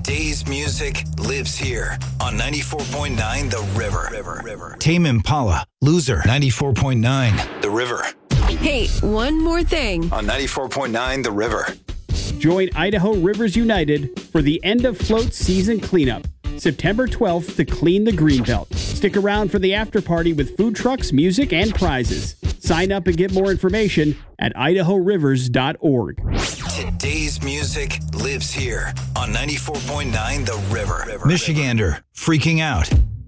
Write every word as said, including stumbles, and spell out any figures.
Today's music lives here on ninety-four point nine The River. River. River. Tame Impala, Loser, ninety-four point nine The River. Hey, one more thing. On ninety-four point nine The River. Join Idaho Rivers United for the end of float season cleanup, September twelfth to clean the Greenbelt. Stick around for the after party with food trucks, music, and prizes. Sign up and get more information at idaho rivers dot org. Today's music lives here on ninety-four point nine The River. Michigander freaking out.